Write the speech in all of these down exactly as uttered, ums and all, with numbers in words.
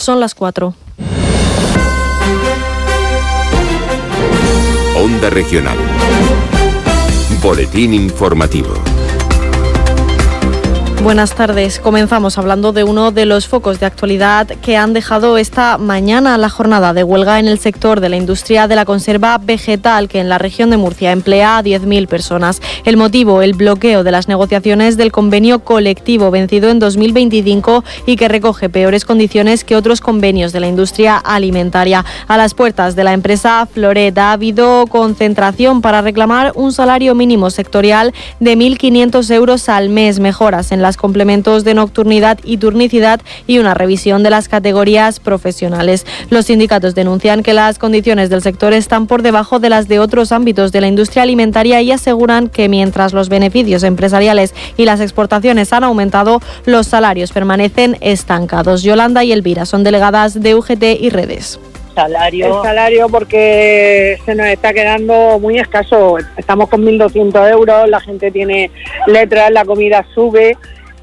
Son las cuatro. Onda Regional. Boletín informativo. Buenas tardes. Comenzamos hablando de uno de los focos de actualidad que han dejado esta mañana la jornada de huelga en el sector de la industria de la conserva vegetal, que en la región de Murcia emplea a diez mil personas. El motivo, el bloqueo de las negociaciones del convenio colectivo vencido en dos mil veinticinco y que recoge peores condiciones que otros convenios de la industria alimentaria. A las puertas de la empresa Floret ha habido concentración para reclamar un salario mínimo sectorial de mil quinientos euros al mes, mejoras en las complementos de nocturnidad y turnicidad y una revisión de las categorías profesionales. Los sindicatos denuncian que las condiciones del sector están por debajo de las de otros ámbitos de la industria alimentaria y aseguran que mientras los beneficios empresariales y las exportaciones han aumentado, los salarios permanecen estancados. Yolanda y Elvira son delegadas de U G T y Redes. Salario. El salario porque se nos está quedando muy escaso. Estamos con mil doscientos euros, la gente tiene letras, la comida sube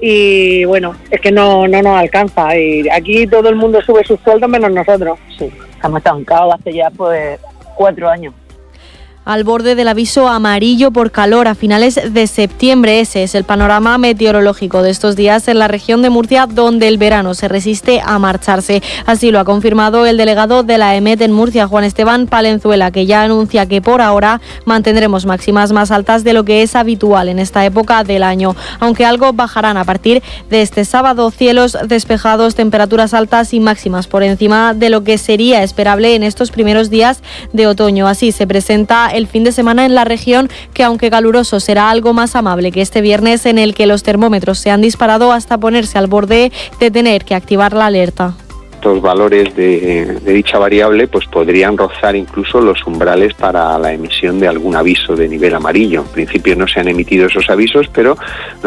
y bueno, es que no, no nos alcanza. Y aquí todo el mundo sube sus sueldos menos nosotros. Sí, estamos estancados hace ya pues cuatro años. Al borde del aviso amarillo por calor a finales de septiembre. Ese es el panorama meteorológico de estos días en la región de Murcia, donde el verano se resiste a marcharse. Así lo ha confirmado el delegado de la EMET en Murcia, Juan Esteban Palenzuela, que ya anuncia que por ahora mantendremos máximas más altas de lo que es habitual en esta época del año, aunque algo bajarán a partir de este sábado. Cielos despejados, temperaturas altas y máximas por encima de lo que sería esperable en estos primeros días de otoño. Así se presenta el fin de semana en la región, que aunque caluroso será algo más amable que este viernes, en el que los termómetros se han disparado hasta ponerse al borde de tener que activar la alerta. Estos valores de, de dicha variable pues podrían rozar incluso los umbrales para la emisión de algún aviso de nivel amarillo. En principio no se han emitido esos avisos, pero